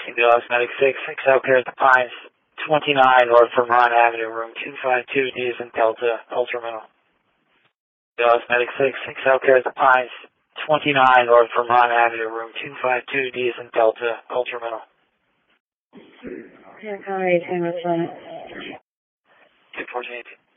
Los Medic 6 Healthcare at the Pines, 29 North Vermont Avenue, room 252, D is in Delta, Ultramental. Los Medic 6 Healthcare at the Pines, 29 North Vermont Avenue, room 252, D is in Delta, Ultramental. Yeah, accommodate 10 with 214.